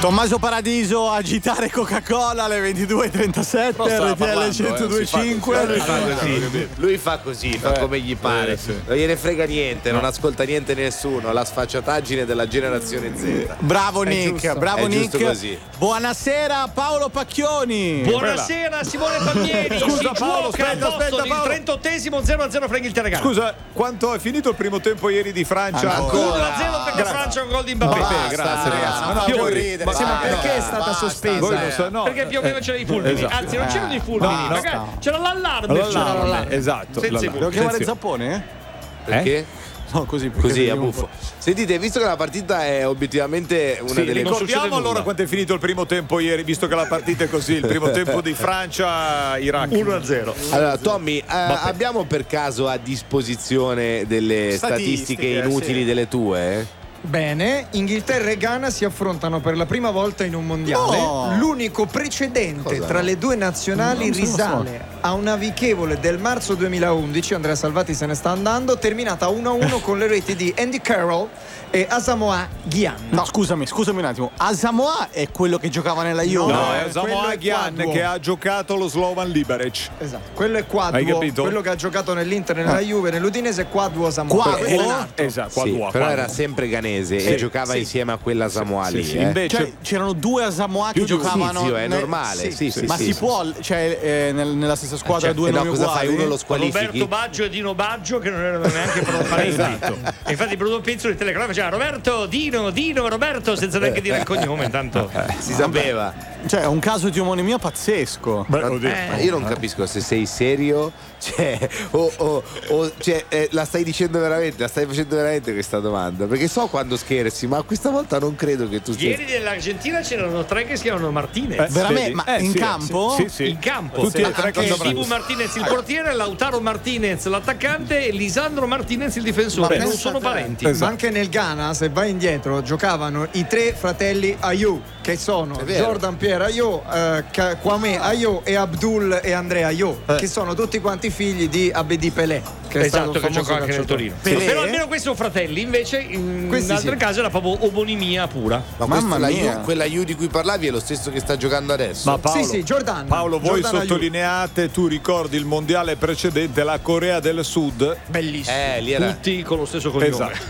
Tommaso Paradiso agitare Coca-Cola alle 22:37, RTL 102.5. Lui fa così, fa come gli pare. Non gliene frega niente, non ascolta niente nessuno. La sfacciataggine della generazione Z. Bravo Nick, bravo Nick. Così. Buonasera Paolo Pacchioni. Buonasera Simone Palmieri. Scusa si Paolo, gioca a Boston, il 38esimo 0-0 fra Inghilterra e Ghana. Scusa, quanto è finito il primo tempo ieri di Francia? 1-0 per la Francia con gol di Mbappé. Grazie ragazzi. Ma perché è stata sospesa? Voi non so, no. Perché più o meno c'erano i fulmini. Esatto. Anzi, non c'erano i fulmini, magari c'era l'allarme. Esatto. Devo chiamare Zappone? Perché? No, così A buffo. Sentite, visto che la partita è obiettivamente una delle ricordiamo allora quanto è finito il primo tempo ieri, visto che la partita è così, il primo tempo di Francia-Iraq 1-0. Allora Tommy, abbiamo per caso a disposizione delle statistiche inutili delle tue? Bene, Inghilterra e Ghana si affrontano per la prima volta in un mondiale. No. L'unico precedente tra le due nazionali risale a un amichevole del marzo 2011. Andrea Salvati se ne sta andando, terminata 1-1 con le reti di Andy Carroll e Asamoah Gyan. No, scusami un attimo. Asamoah è quello che giocava nella Juve. No, è quello Asamoah è Gyan Quadwo. che ha giocato lo Slovan Liberec. Esatto, quello è Hai Quadwo, capito? quello che ha giocato nell'Inter, nella Juve, nell'Udinese è Quadwo Asamoah. Esatto, Sì, però era sempre ghanese e giocava insieme a quella Samoa lì. Invece Cioè, c'erano due Asamoah che giocavano. Zio, è normale. Sì, Ma si può, cioè, nella stessa squadra due nomi cosa uguali? fai? Uno lo squalifichi? Roberto Baggio e Dino Baggio che non erano neanche parenti. E infatti Bruno Pizzolo di Telecronaca faceva Roberto, Dino, Roberto senza neanche dire il cognome, intanto Si sapeva. Cioè, è un caso di omonimia pazzesco. Beh, oddio. Ma io non capisco se sei serio, cioè, la stai dicendo veramente, la stai facendo veramente questa domanda? Perché so quando scherzi, ma questa volta non credo che tu stia. ieri dell'Argentina c'erano tre che si chiamano Martinez. Veramente? vedi? Ma in Sì, campo? sì. In campo Tutti e tre anche quando Dibu Martinez il portiere, Lautaro Martinez l'attaccante e Lisandro Martinez il difensore. Non sono parenti. Ma anche nel Ghana, se vai indietro, giocavano i tre fratelli Ayew, che sono Jordan Pierre Ayew, Kwame Ayew e Abdul e Andrea Ayew, che sono tutti quanti figli di Abedi Pelé, che è stato Esatto, che famoso gioca anche nel calciatore. Torino. Però almeno questi sono fratelli, invece in Questi altri sì. casi era proprio omonimia pura. Ma Mamma questa, mia. quella Ju di cui parlavi è lo stesso che sta giocando adesso? Ma Paolo, Sì, Jordan. Paolo, voi Jordan Ayew. sottolineate, tu ricordi il mondiale precedente, la Corea del Sud? Bellissimo. Lì era. Tutti con lo stesso cognome. Esatto.